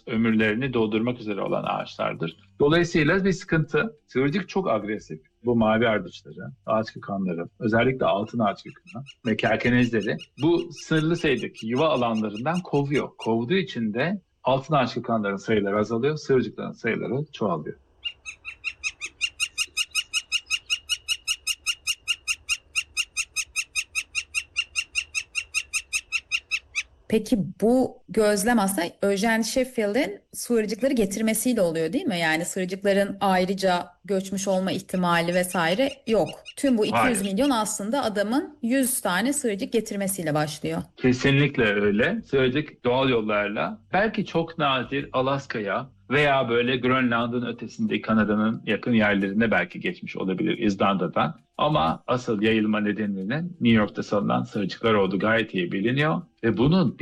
ömürlerini doldurmak üzere olan ağaçlardır. Dolayısıyla bir sıkıntı. Sığırcık çok agresif. Bu mavi ardıçları, ağaç kıkanları, özellikle altın ağaç kıkanı ve kerkenezleri bu sınırlı sayıdaki yuva alanlarından kovuyor. Kovduğu için de altın ağaç kıkanların sayıları azalıyor, sığırcıkların sayıları çoğalıyor. Peki bu gözlem aslında Eugene Sheffield'in sığırcıkları getirmesiyle oluyor değil mi? Yani sığırcıkların ayrıca göçmüş olma ihtimali vesaire yok. Tüm bu 200 Hayır. milyon aslında adamın 100 tane sığırcık getirmesiyle başlıyor. Kesinlikle öyle. Sığırcık doğal yollarla belki çok nadir Alaska'ya veya böyle Grönland'ın ötesinde Kanada'nın yakın yerlerine belki geçmiş olabilir İzlanda'dan. Ama asıl yayılma nedeninin New York'ta salınan sığırcıklar olduğu gayet iyi biliniyor. Ve bunun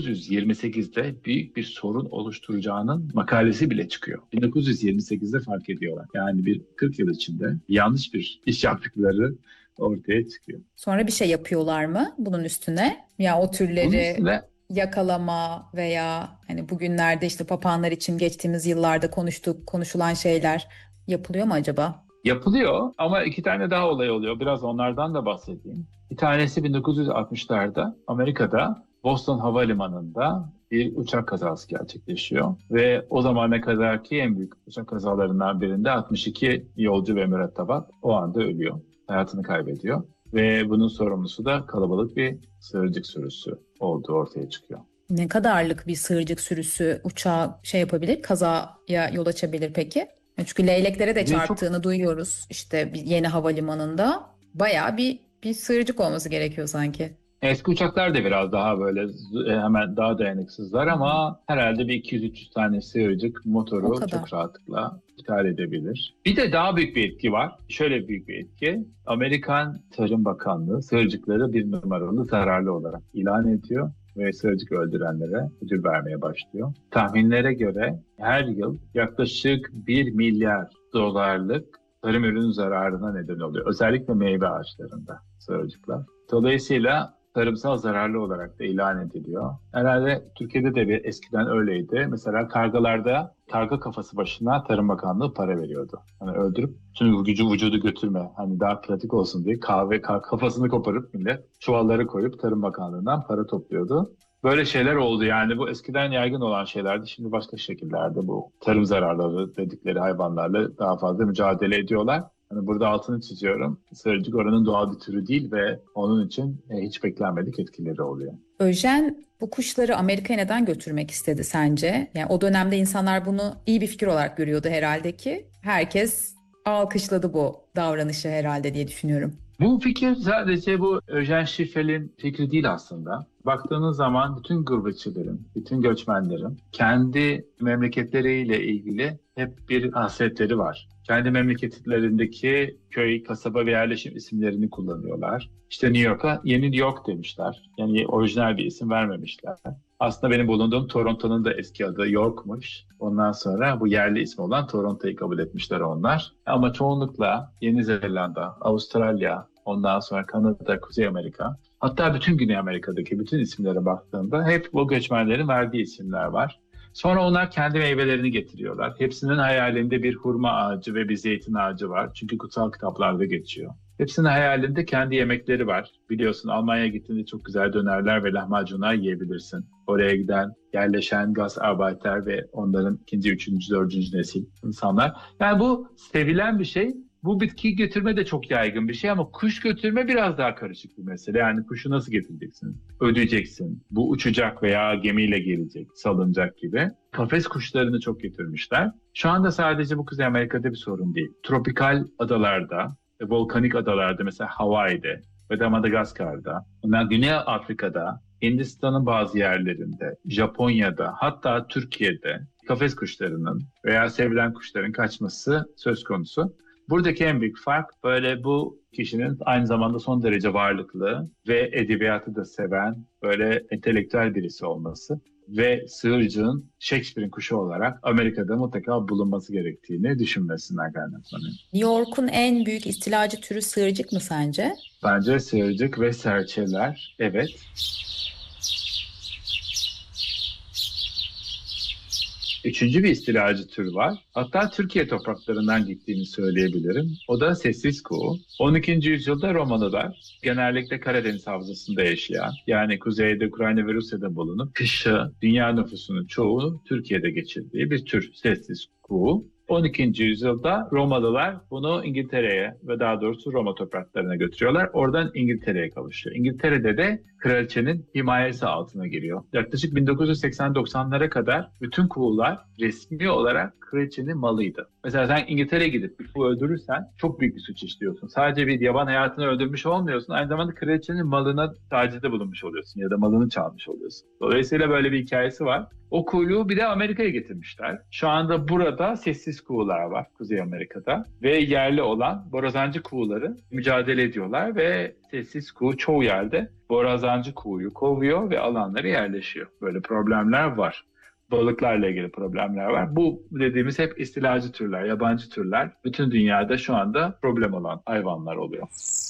1928'de büyük bir sorun oluşturacağının makalesi bile çıkıyor. 1928'de fark ediyorlar. Yani bir 40 yıl içinde yanlış bir iş yaptıkları ortaya çıkıyor. Sonra bir şey yapıyorlar mı bunun üstüne? Ya o Bunun türleri üstüne yakalama veya hani bugünlerde işte papağanlar için geçtiğimiz yıllarda konuşulan şeyler yapılıyor mu acaba? yapılıyor ama iki tane daha olay oluyor. Biraz onlardan da bahsedeyim. Bir tanesi 1960'larda Amerika'da Boston Havalimanı'nda bir uçak kazası gerçekleşiyor. Ve o zamana kadarki en büyük uçak kazalarından birinde 62 yolcu ve mürettebat o anda ölüyor. Hayatını kaybediyor. Ve bunun sorumlusu da kalabalık bir sığırcık sürüsü olduğu ortaya çıkıyor. Ne kadarlık bir sığırcık sürüsü uçağa şey yapabilir, kazaya yol açabilir peki? Çünkü leyleklere de Ve çok çarptığını duyuyoruz işte bir yeni havalimanında. Bayağı bir sığırcık olması gerekiyor sanki. eski uçaklar da biraz daha böyle hemen daha dayanıksızlar Hı hı. ama herhalde bir 200-300 tane sığırcık O motoru çok kadar. rahatlıkla iptal edebilir. Bir de daha büyük bir etki var. Şöyle büyük bir etki. Amerikan Tarım Bakanlığı sığırcıkları bir numaralı zararlı olarak ilan ediyor ve sığırcık öldürenlere ödül vermeye başlıyor. Tahminlere göre her yıl yaklaşık 1 milyar dolarlık tarım ürünü zararına neden oluyor. Özellikle meyve ağaçlarında sığırcıklar. Dolayısıyla tarımsal zararlı olarak da ilan ediliyor. Herhalde Türkiye'de de bir eskiden öyleydi. Mesela kargalarda karga kafası başına Tarım Bakanlığı para veriyordu. Hani öldürüp tüm vücudu götürme. Hani daha pratik olsun diye kafasını koparıp millet çuvallara koyup Tarım Bakanlığı'ndan para topluyordu. Böyle şeyler oldu yani bu eskiden yaygın olan şeylerdi. Şimdi başka şekillerde bu tarım zararları dedikleri hayvanlarla daha fazla mücadele ediyorlar. Hani burada altını çiziyorum. Sığırcık oranın doğal bir türü değil ve onun için hiç beklenmedik etkileri oluyor. Öjen bu kuşları Amerika'ya neden götürmek istedi sence? Yani o dönemde insanlar bunu iyi bir fikir olarak görüyordu herhalde ki. Herkes alkışladı bu davranışı herhalde diye düşünüyorum. Bu fikir sadece bu Eugene Schiffel'in fikri değil aslında. Baktığınız zaman bütün gurbetçilerin, bütün göçmenlerin kendi memleketleriyle ilgili hep bir hasretleri var. Kendi memleketlerindeki köy, kasaba ve yerleşim isimlerini kullanıyorlar. İşte New York'a Yeni New York demişler. Yani orijinal bir isim vermemişler. Aslında benim bulunduğum Toronto'nun da eski adı York'muş. Ondan sonra bu yerli ismi olan Toronto'yu kabul etmişler onlar. Ama çoğunlukla Yeni Zelanda, Avustralya, ondan sonra Kanada, Kuzey Amerika, hatta bütün Güney Amerika'daki bütün isimlere baktığında hep bu göçmenlerin verdiği isimler var. Sonra onlar kendi meyvelerini getiriyorlar. Hepsinin hayalinde bir hurma ağacı ve bir zeytin ağacı var. Çünkü kutsal kitaplarda geçiyor. Hepsinin hayalinde kendi yemekleri var. Biliyorsun Almanya'ya gittiğinde çok güzel dönerler ve lahmacunlar yiyebilirsin. Oraya giden, yerleşen Gastarbeiter ve onların ikinci, üçüncü, dördüncü nesil insanlar. Yani bu sevilen bir şey. Bu bitkiyi götürme de çok yaygın bir şey ama kuş götürme biraz daha karışık bir mesele. Yani kuşu nasıl getireceksin? Ödeyeceksin. Bu uçacak veya gemiyle gelecek, salınacak gibi. Kafes kuşlarını çok getirmişler. Şu anda sadece bu Kuzey Amerika'da bir sorun değil. Tropikal adalarda, volkanik adalarda mesela Hawaii'de ve de Madagaskar'da, ondan Güney Afrika'da, Hindistan'ın bazı yerlerinde, Japonya'da, hatta Türkiye'de kafes kuşlarının veya sevilen kuşların kaçması söz konusu. Buradaki en büyük fark böyle bu kişinin aynı zamanda son derece varlıklı ve edebiyatı da seven böyle entelektüel birisi olması ve sığırcığın Shakespeare'in kuşu olarak Amerika'da mutlaka bulunması gerektiğini düşünmesinden kaynaklanıyor. New York'un en büyük istilacı türü sığırcık mı sence? Bence sığırcık ve serçeler evet. Üçüncü bir istilacı tür var. Hatta Türkiye topraklarından gittiğini söyleyebilirim. O da sessiz kuğu. 12. yüzyılda Romalılar genellikle Karadeniz havzasında yaşayan, yani kuzeyde Ukrayna ve Rusya'da bulunup kışı dünya nüfusunun çoğu Türkiye'de geçirdiği bir tür sessiz kuğu. 12. yüzyılda Romalılar bunu İngiltere'ye ve daha doğrusu Roma topraklarına götürüyorlar. Oradan İngiltere'ye kavuşuyor. İngiltere'de de kraliçenin himayesi altına giriyor. Yaklaşık 1980-90'lara kadar bütün kuğular resmi olarak kraliçenin malıydı. Mesela sen İngiltere'ye gidip bir kuğu öldürürsen çok büyük bir suç işliyorsun. Sadece bir yaban hayatını öldürmüş olmuyorsun. Aynı zamanda kraliçenin malına tacizde bulunmuş oluyorsun ya da malını çalmış oluyorsun. Dolayısıyla böyle bir hikayesi var. O kuyruğu bir de Amerika'ya getirmişler. Şu anda burada sessiz kuğular var Kuzey Amerika'da ve yerli olan borazancı kuğuları mücadele ediyorlar ve sessiz kuğu çoğu yerde borazancı kuğuyu kovuyor ve alanlara yerleşiyor. Böyle problemler var. Balıklarla ilgili problemler var. Bu dediğimiz hep istilacı türler, yabancı türler. Bütün dünyada şu anda problem olan hayvanlar oluyor.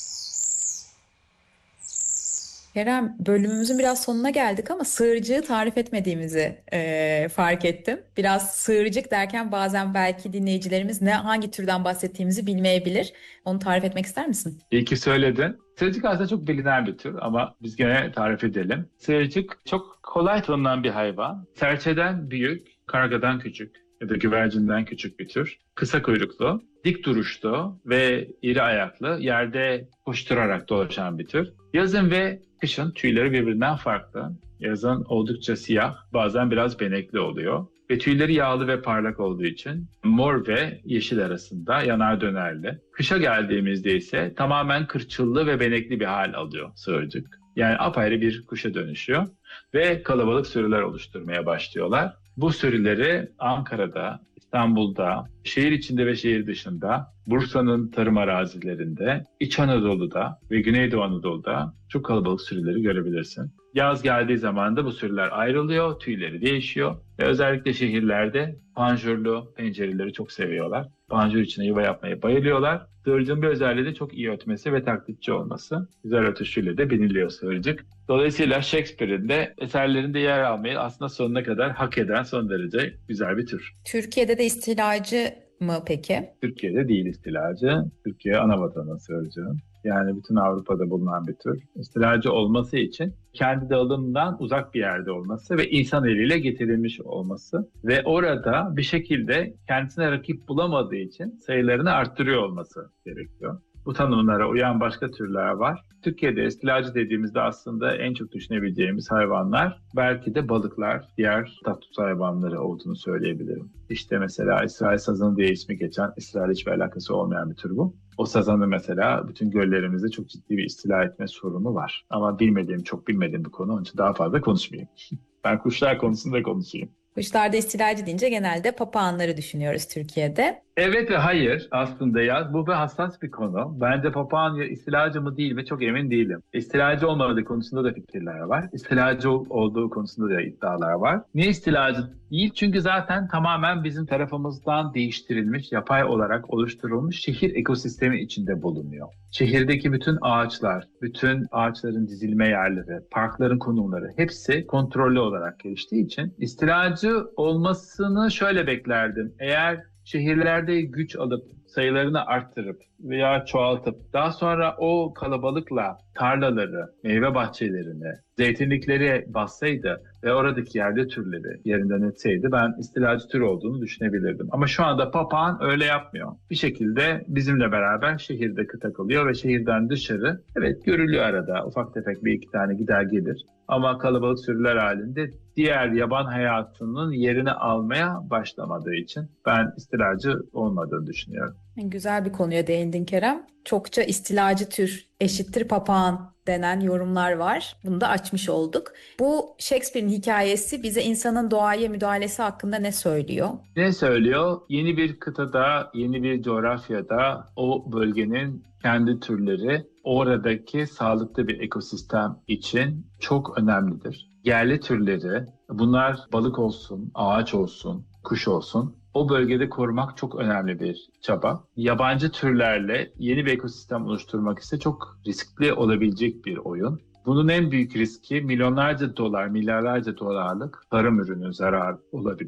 Kerem, bölümümüzün biraz sonuna geldik ama sığırcığı tarif etmediğimizi fark ettim. Biraz sığırcık derken bazen belki dinleyicilerimiz hangi türden bahsettiğimizi bilmeyebilir. Onu tarif etmek ister misin? İyi ki söyledin. Sığırcık aslında çok bilinen bir tür ama biz gene tarif edelim. Sığırcık çok kolay tanınan bir hayvan. Serçeden büyük, kargadan küçük ya da güvercinden küçük bir tür. Kısa kuyruklu, dik duruşlu ve iri ayaklı, yerde koşturarak dolaşan bir tür. Yazın ve kışın tüyleri birbirinden farklı. Yazın oldukça siyah, bazen biraz benekli oluyor. Ve tüyleri yağlı ve parlak olduğu için mor ve yeşil arasında yanar dönerli. Kışa geldiğimizde ise tamamen kırçıllı ve benekli bir hal alıyor sığırcık. Yani apayrı bir kuşa dönüşüyor ve kalabalık sürüler oluşturmaya başlıyorlar. Bu sürüleri Ankara'da, İstanbul'da, şehir içinde ve şehir dışında, Bursa'nın tarım arazilerinde, İç Anadolu'da ve Güneydoğu Anadolu'da çok kalabalık sürüleri görebilirsin. Yaz geldiği zaman da bu sürüler ayrılıyor, tüyleri değişiyor ve özellikle şehirlerde panjurlu pencereleri çok seviyorlar. Panjur içine yuva yapmaya bayılıyorlar. Sığırcığın bir özelliği de çok iyi ötmesi ve taklitçi olması. Güzel ötüşüyle de biliniyor sığırcık. Dolayısıyla Shakespeare'in de eserlerinde yer almayı aslında sonuna kadar hak eden son derece güzel bir tür. Türkiye'de de istilacı mı peki? Türkiye'de değil istilacı. Türkiye ana vatanı sığırcığın. Yani bütün Avrupa'da bulunan bir tür. İstilacı olması için kendi dağılımından uzak bir yerde olması ve insan eliyle getirilmiş olması ve orada bir şekilde kendisine rakip bulamadığı için sayılarını arttırıyor olması gerekiyor. Bu tanımlara uyan başka türler var. Türkiye'de istilacı dediğimizde aslında en çok düşünebileceğimiz hayvanlar belki de balıklar, diğer tatlı hayvanları olduğunu söyleyebilirim. İşte mesela İsrail sazanı diye ismi geçen, İsrail hiçbir alakası olmayan bir tür bu. O sazanı mesela bütün göllerimizde çok ciddi bir istila etme sorunu var. Ama çok bilmediğim bir konu, onun için daha fazla konuşmayayım. Ben kuşlar konusunda konuşayım. Kuşlarda istilacı deyince genelde papağanları düşünüyoruz Türkiye'de. Evet ve hayır aslında ya. Bu bir hassas bir konu. Bence papağan istilacı mı değil mi çok emin değilim. İstilacı olmadığı konusunda da fikirler var. İstilacı olduğu konusunda da iddialar var. Niye istilacı değil? Çünkü zaten tamamen bizim tarafımızdan değiştirilmiş, yapay olarak oluşturulmuş şehir ekosistemi içinde bulunuyor. Şehirdeki bütün ağaçlar, bütün ağaçların dizilme yerleri, parkların konumları hepsi kontrollü olarak geliştiği için istilacı olmasını şöyle beklerdim. Eğer şehirlerde güç alıp sayılarını arttırıp veya çoğaltıp daha sonra o kalabalıkla tarlaları, meyve bahçelerini, zeytinlikleri bassaydı ve oradaki yerli türleri yerinden etseydi ben istilacı tür olduğunu düşünebilirdim. Ama şu anda papağan öyle yapmıyor. Bir şekilde bizimle beraber şehirde takılıyor ve şehirden dışarı evet görülüyor arada. Ufak tefek bir iki tane gider gelir. Ama kalabalık sürüler halinde diğer yaban hayatının yerini almaya başlamadığı için ben istilacı olmadığını düşünüyorum. Güzel bir konuya değindin Kerem. Çokça istilacı tür eşittir papağan denen yorumlar var. Bunu da açmış olduk. Bu Shakespeare'in hikayesi bize insanın doğaya müdahalesi hakkında ne söylüyor? Ne söylüyor? Yeni bir kıtada, yeni bir coğrafyada o bölgenin kendi türleri oradaki sağlıklı bir ekosistem için çok önemlidir. Yerli türleri, bunlar balık olsun, ağaç olsun, kuş olsun, o bölgede korumak çok önemli bir çaba. Yabancı türlerle yeni bir ekosistem oluşturmak ise çok riskli olabilecek bir oyun. Bunun en büyük riski milyonlarca dolar, milyarlarca dolarlık tarım ürünü zarar olabilir.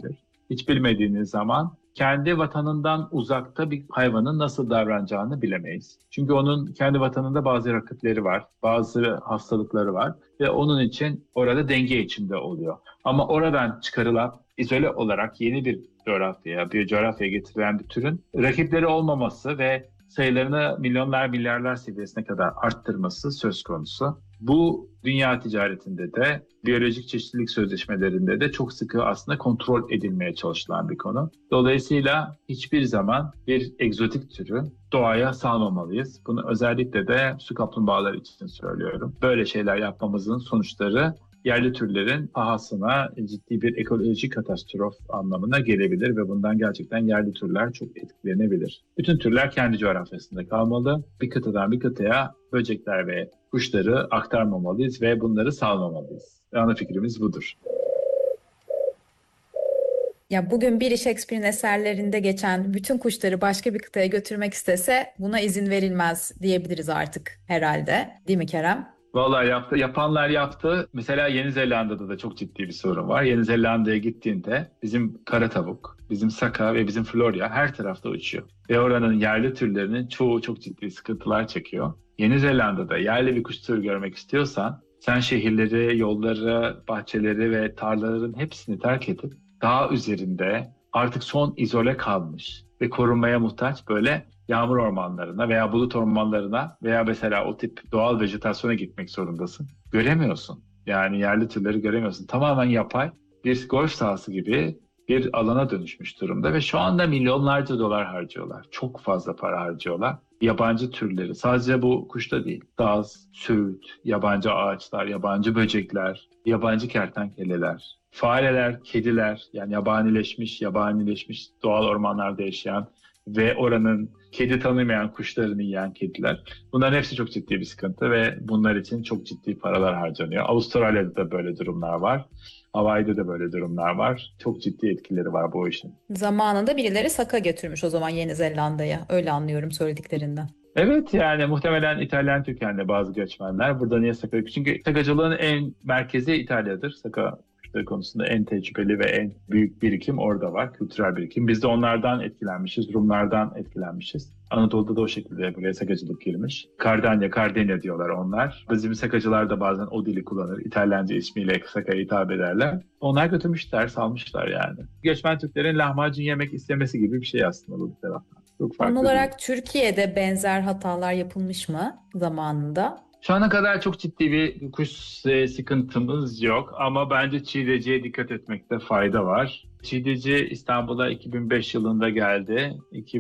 hiç bilmediğiniz zaman kendi vatanından uzakta bir hayvanın nasıl davranacağını bilemeyiz. Çünkü onun kendi vatanında bazı rakipleri var, bazı hastalıkları var ve onun için orada denge içinde oluyor. Ama oradan çıkarılan izole olarak yeni bir coğrafyaya getirilen bir türün rakipleri olmaması ve sayılarını milyonlar, milyarlar seviyesine kadar arttırması söz konusu. Bu dünya ticaretinde de, biyolojik çeşitlilik sözleşmelerinde de çok sıkı aslında kontrol edilmeye çalışılan bir konu. Dolayısıyla hiçbir zaman bir egzotik türü doğaya salmamalıyız. Bunu özellikle de su kaplumbağaları için söylüyorum. Böyle şeyler yapmamızın sonuçları yerli türlerin pahasına ciddi bir ekolojik katastrof anlamına gelebilir ve bundan gerçekten yerli türler çok etkilenebilir. Bütün türler kendi coğrafyasında kalmalı. Bir kıtadan bir kıtaya böcekler ve kuşları aktarmamalıyız ve bunları salmamalıyız. Ana fikrimiz budur. Ya bugün biri Shakespeare'in eserlerinde geçen bütün kuşları başka bir kıtaya götürmek istese buna izin verilmez diyebiliriz artık herhalde. Değil mi Kerem? Vallahi yapanlar yaptı. Mesela Yeni Zelanda'da da çok ciddi bir sorun var. Yeni Zelanda'ya gittiğinde bizim kara tavuk, bizim saka ve bizim florya her tarafta uçuyor. Ve oranın yerli türlerinin çoğu çok ciddi sıkıntılar çekiyor. Yeni Zelanda'da yerli bir kuş türü görmek istiyorsan sen şehirleri, yolları, bahçeleri ve tarlaların hepsini terk edip dağ üzerinde artık son izole kalmış ve korunmaya muhtaç böyle yağmur ormanlarına veya bulut ormanlarına veya mesela o tip doğal vejetasyona gitmek zorundasın. Göremiyorsun. Yani yerli türleri göremiyorsun. Tamamen yapay bir golf sahası gibi bir alana dönüşmüş durumda ve şu anda milyonlarca dolar harcıyorlar. Çok fazla para harcıyorlar. Yabancı türleri, sadece bu kuşta değil, daz, söğüt, yabancı ağaçlar, yabancı böcekler, yabancı kertenkeleler, fareler, kediler, yani yabanileşmiş doğal ormanlarda yaşayan ve oranın kedi tanımayan kuşlarını yiyen kediler. Bunların hepsi çok ciddi bir sıkıntı ve bunlar için çok ciddi paralar harcanıyor. Avustralya'da da böyle durumlar var. Hawaii'de de böyle durumlar var. Çok ciddi etkileri var bu işin. Zamanında birileri saka götürmüş o zaman Yeni Zelanda'ya. Öyle anlıyorum söylediklerinden. Evet, yani muhtemelen İtalyan kökenli bazı göçmenler. Burada niye saka? Çünkü sakacılığın en merkezi İtalya'dır. Saka kuşları konusunda en tecrübeli ve en büyük birikim orada var. Kültürel birikim. Biz de onlardan etkilenmişiz. Rumlardan etkilenmişiz. Anadolu'da da o şekilde buraya sakacılık girmiş. Kardenya diyorlar onlar. Bizim sakacılar da bazen o dili kullanır. İtalyanca ismiyle sakaya hitap ederler. Onlar götürmüşler, salmışlar yani. Göçmen Türklerin lahmacun yemek istemesi gibi bir şey aslında bu bir taraftan. Çok Son farklı değil. olarak Türkiye'de benzer hatalar yapılmış mı zamanında? Şu ana kadar çok ciddi bir kuş sıkıntımız yok ama bence çiğdeciye dikkat etmekte fayda var. Çiğdeci İstanbul'a 2005 yılında geldi.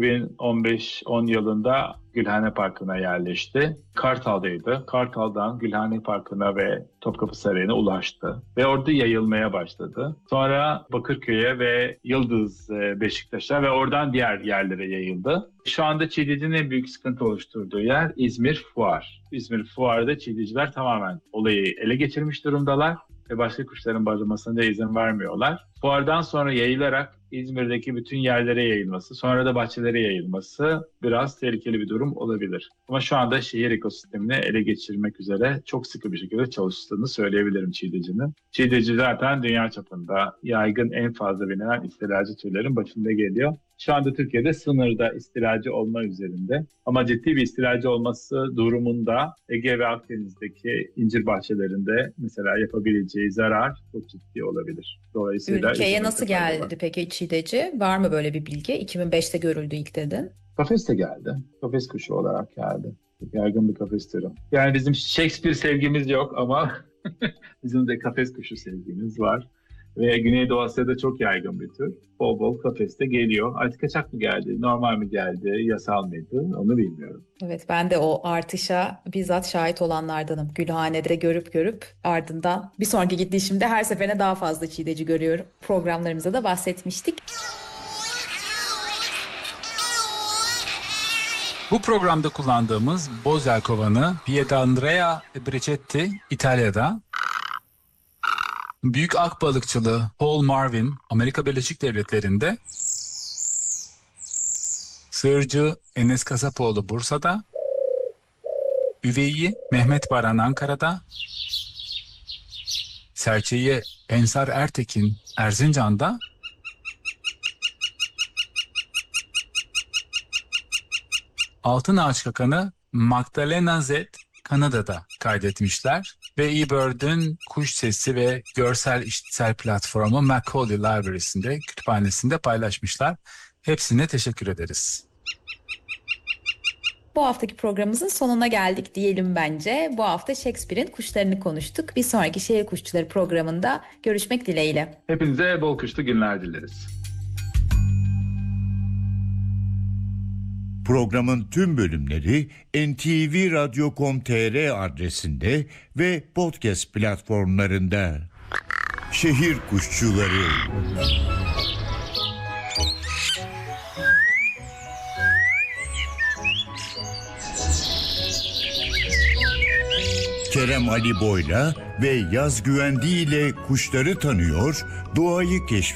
2015-10 yılında Gülhane Parkı'na yerleşti. Kartal'daydı. Kartal'dan Gülhane Parkı'na ve Topkapı Sarayı'na ulaştı. Ve orada yayılmaya başladı. Sonra Bakırköy'e ve Yıldız, Beşiktaş'a ve oradan diğer yerlere yayıldı. Şu anda çiğdecinin en büyük sıkıntı oluşturduğu yer İzmir Fuar. İzmir Fuar'da çiğdeciler tamamen olayı ele geçirmiş durumdalar ve başka kuşların barınmasına da izin vermiyorlar. Fuardan sonra yayılarak İzmir'deki bütün yerlere yayılması, sonra da bahçelere yayılması biraz tehlikeli bir durum olabilir. Ama şu anda şehir ekosistemini ele geçirmek üzere çok sıkı bir şekilde çalıştığını söyleyebilirim çiğdecinin. Çiğdeci zaten dünya çapında yaygın en fazla bilinen istilacı türlerin başında geliyor. Şu anda Türkiye'de sınırda istilacı olma üzerinde. Ama ciddi bir istilacı olması durumunda Ege ve Akdeniz'deki incir bahçelerinde mesela yapabileceği zarar çok ciddi olabilir. Dolayısıyla Ülkeye nasıl geldi peki çiğdeci? Var mı böyle bir bilgi? 2005'te görüldü ilk dedin. Kafes de geldi. Kafes kuşu olarak geldi. Yaygın bir kafes türü. Yani bizim Shakespeare sevgimiz yok ama bizim de kafes kuşu sevgimiz var. Ve Güneydoğu Asya'da çok yaygın bir tür. Bol bol kafeste geliyor. Artık kaçak mı geldi, normal mi geldi, yasal mıydı onu bilmiyorum. Evet, ben de o artışa bizzat şahit olanlardanım. Gülhane'de görüp ardından bir sonraki gidişimde her seferine daha fazla çiğdeci görüyorum. Programlarımızda da bahsetmiştik. Bu programda kullandığımız Bozel kovanı Piedandrea Bricetti İtalya'da, büyük ak balıkçılığı Paul Marvin Amerika Birleşik Devletleri'nde, sığırcı Enes Kasapoğlu Bursa'da, üveyi Mehmet Baran Ankara'da, serçeyi Ensar Ertekin Erzincan'da, Altın Ağaç Kakanı Magdalena Z Kanada'da kaydetmişler ve eBird'ün kuş sesi ve görsel işitsel platformu Macaulay Library'sinde, kütüphanesinde paylaşmışlar. Hepsine teşekkür ederiz. Bu haftaki programımızın sonuna geldik diyelim bence. Bu hafta Shakespeare'in kuşlarını konuştuk. Bir sonraki Şehir Kuşçuları programında görüşmek dileğiyle. Hepinize bol kuşlu günler dileriz. Programın tüm bölümleri ntvradio.com.tr adresinde ve podcast platformlarında. Şehir Kuşçuları. Kerem Ali Boyla ve Yaz Güvendi ile kuşları tanıyor, doğayı keşfediyor.